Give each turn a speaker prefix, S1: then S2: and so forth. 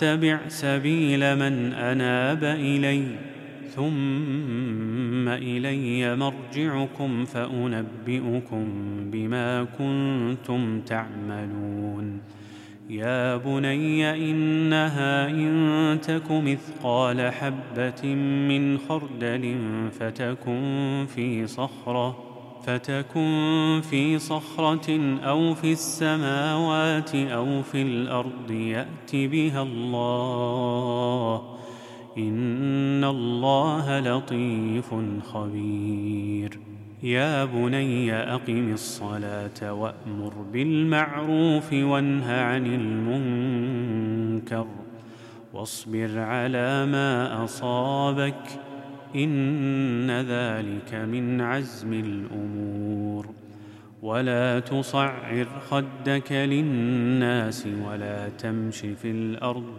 S1: واتبع سبيل من أناب إلي ثم إلي مرجعكم فأنبئكم بما كنتم تعملون. يا بني إنها إن تك مثقال حبة من خردل فتكن في صخرة أو في السماوات أو في الأرض يأت بها الله، إن الله لطيف خبير. يا بني أقم الصلاة وأمر بالمعروف وانه عن المنكر واصبر على ما أصابك، إن ذلك من عزم الأمور. ولا تصعر خدك للناس ولا تمش في الأرض